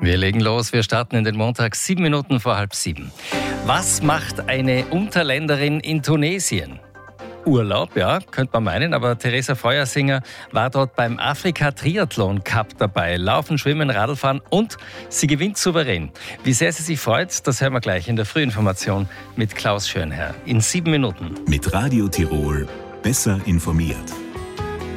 Wir legen los, wir starten in den Montag 7 Minuten vor 6:30. Was macht eine Unterländerin in Tunesien? Urlaub, ja, könnte man meinen, aber Theresa Feuersinger war dort beim Afrika-Triathlon-Cup dabei. Laufen, Schwimmen, Radlfahren und sie gewinnt souverän. Wie sehr sie sich freut, das hören wir gleich in der Frühinformation mit Klaus Schönherr in 7 Minuten. Mit Radio Tirol besser informiert.